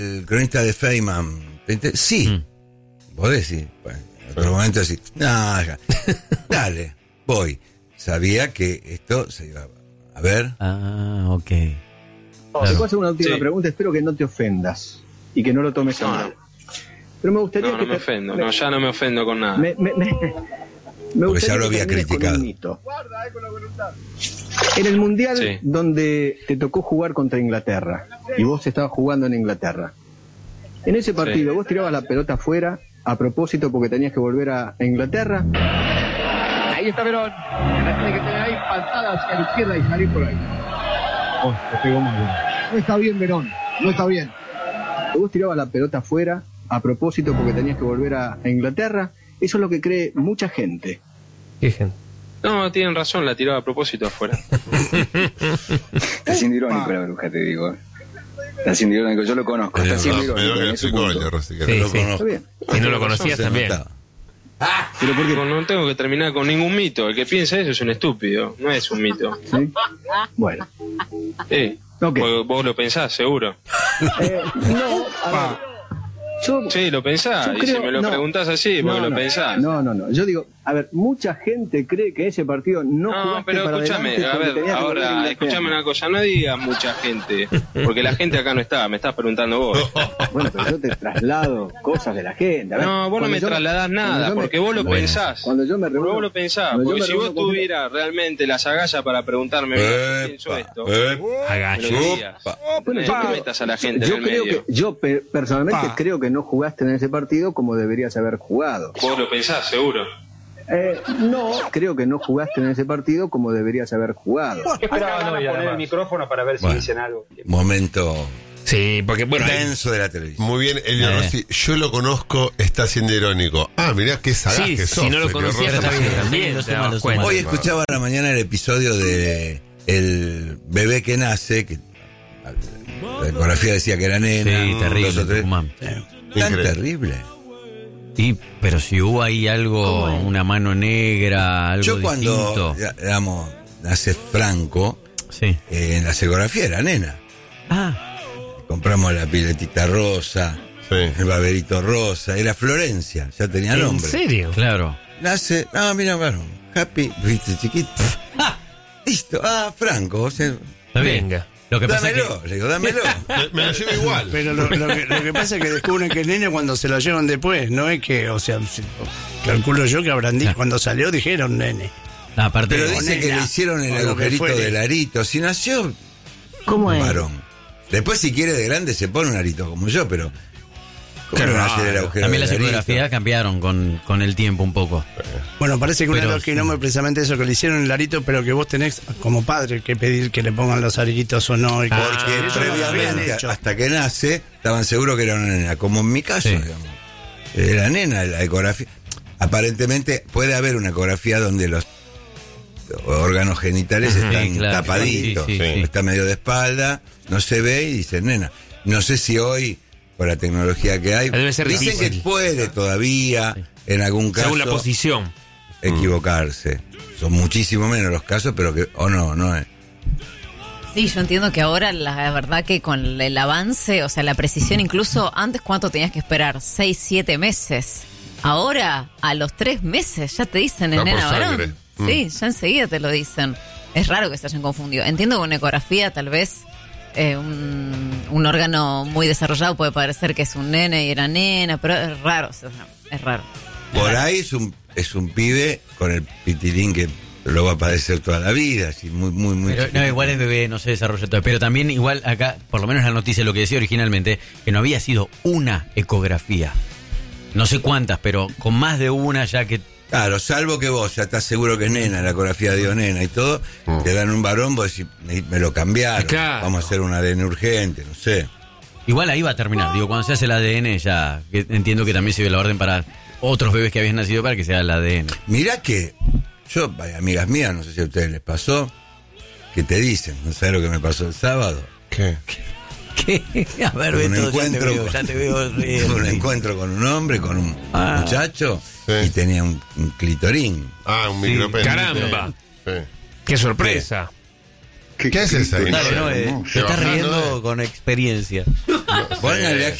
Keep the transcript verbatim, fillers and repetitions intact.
el cronista de Feynman. Sí, mm. vos decís, bueno, en otro momento decís, no, ya. Dale, voy. Sabía que esto se iba a ver. Ah, ok. Claro. Te puedo hacer una última sí. pregunta, espero que no te ofendas y que no lo tomes a no. mal. Pero me gustaría no, que no me te... ofendo, no, ya no me ofendo con nada. Me, me, me, me Porque ya lo había criticado. En el Mundial sí. donde te tocó jugar contra Inglaterra y vos estabas jugando en Inglaterra, en ese partido sí. vos tirabas la pelota afuera a propósito porque tenías que volver a, a Inglaterra. Ahí está Verón, la tiene que tener ahí patada hacia la izquierda y salir por ahí. Oh, te pegó muy bien. No está bien Verón, no está bien. Vos tirabas la pelota afuera a propósito porque tenías que volver a, a Inglaterra. Eso es lo que cree mucha gente. ¿Qué gente? No, tienen razón, la tiraba a propósito afuera. Está siendo irónico ah. la bruja, te digo. Está siendo irónico, yo lo conozco. Está siendo irónico. Me lo explicó el sí, lo sí. conozco. Y no lo conocías también. Ah, pero porque no tengo que terminar con ningún mito. El que piensa eso es un estúpido, no es un mito. ¿Sí? Bueno. Sí. Okay. Vos, vos lo pensás, seguro. Eh, no, a ver. Yo, sí, lo pensás, creo, y si me lo no, preguntás así, porque no, lo no, pensás. No, no, no, yo digo, a ver, mucha gente cree que ese partido no No, jugaste pero para escúchame, a ver, ahora, escúchame una cosa, no digas mucha gente, porque la gente acá no está, me estás preguntando vos. Bueno, pero yo te traslado cosas de la gente. A ver, no, vos no me yo, trasladás nada, porque vos lo bueno, pensás. Cuando yo me reúno, vos lo pensás, porque si vos tuvieras realmente las agallas para preguntarme, epa, pienso esto, agallas. Bueno, yo creo, metas a la gente yo en el creo medio. que, yo pe- personalmente ah. creo que no jugaste en ese partido como deberías haber jugado. Vos lo pensás, seguro. Eh, no, creo que no jugaste en ese partido como deberías haber jugado. Esperaban a poner el micrófono para ver si bueno, dicen algo. Momento. Sí, porque bueno, denso de la televisión. Muy bien, Elio eh. Rossi, yo lo conozco, está siendo irónico. Ah, mirá qué sagaz sí, que sos. Si no lo conocías también, también hoy escuchaba a la mañana el episodio de el bebé que nace, que la ecografía decía que era nena. Sí, terrible. Eh, tan terrible. Sí, pero si hubo ahí algo, una mano negra, algo yo cuando, distinto. digamos, nace Franco, sí. eh, en la ecografía era nena. Ah. Compramos la piletita rosa, sí. el baberito rosa, era Florencia, ya tenía nombre. ¿En serio? Claro. Nace, ah, mira, bueno, Happy, viste, chiquito. Listo, ah, Franco, o sea, venga. Lo que dámelo, pasa que... le digo, dámelo. me, me lo llevo igual. Pero lo, lo, que, lo que pasa es que descubren que es nene cuando se lo llevan después, no es que, o sea, calculo yo que habrán dicho, cuando salió dijeron nene. No, aparte pero de dice nena, que le hicieron el agujerito del arito, si nació ¿cómo es? varón. Después si quiere de grande se pone un arito como yo, pero claro, no, el agujero también las ecografías cambiaron con, con el tiempo un poco. Bueno, parece que pero, una que no es precisamente eso que le hicieron el arito, pero que vos tenés como padre que pedir que le pongan los aritos o no. Y porque ah, previamente, hasta que nace, estaban seguros que era una nena, como en mi caso, sí. digamos. Era nena la ecografía. Aparentemente puede haber una ecografía donde los órganos genitales uh-huh, están claro, tapaditos, sí, sí, sí. está medio de espalda, no se ve y dicen nena. No sé si hoy, por la tecnología que hay, debe ser dicen difícil. que puede todavía, sí. en algún caso, según la posición, equivocarse. Mm. Son muchísimo menos los casos, pero que, o oh, no, no es. Sí, yo entiendo que ahora la verdad que con el avance, o sea, la precisión, incluso antes, ¿cuánto tenías que esperar? Seis, siete meses. Ahora, a los tres meses ya te dicen en nena varón. Mm. Sí, ya enseguida te lo dicen. Es raro que se hayan confundido. Entiendo que una ecografía, tal vez, eh, un, un órgano muy desarrollado puede parecer que es un nene y era nena, pero es raro, o sea, es raro. Por ahí es un, es un pibe con el pitilín que lo va a padecer toda la vida, así muy, muy, muy. Pero, no, igual es bebé, no se desarrolla todo. Pero también igual acá, por lo menos la noticia, lo que decía originalmente, que no había sido una ecografía. No sé cuántas, pero con más de una ya que... Claro, salvo que vos ya estás seguro que es nena, la ecografía dio nena y todo, mm. te dan un varón, vos decís, me, me lo cambiaron, claro. vamos a hacer un A D N urgente, no sé. Igual ahí va a terminar, digo, cuando se hace el A D N ya, que entiendo que también se dio la orden para otros bebés que habían nacido para que sea el A D N. Mirá que, yo, amigas mías, no sé si a ustedes les pasó, que te dicen, ¿no sabes lo que me pasó el sábado? ¿Qué? ¿Qué? A ver, un Beto, encuentro, ya te veo, ya te veo re, un encuentro con un hombre, con un ah, muchacho, sí. y tenía un, un clitorín. Ah, un micropene. Sí, caramba. Sí. Qué sorpresa. ¿Qué, ¿Qué haces ahí? Dale, no, eh, te estás riendo no, con experiencia. No, Póngale